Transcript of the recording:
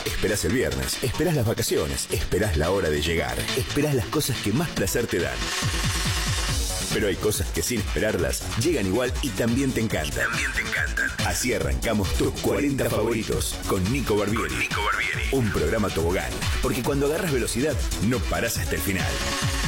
Esperás el viernes, esperás las vacaciones, esperás la hora de llegar, esperás las cosas que más placer te dan. Pero hay cosas que sin esperarlas llegan igual y también te encantan. Así arrancamos tus 40 favoritos con Nico Barbieri. Un programa tobogán, porque cuando agarras velocidad no parás hasta el final.